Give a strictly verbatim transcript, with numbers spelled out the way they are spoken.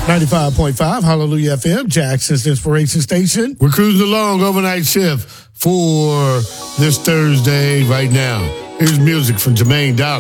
ninety-five point five, Hallelujah F M, Jackson's Inspiration Station. We're cruising along overnight shift for this Thursday right now. Here's music from Jermaine Dollar.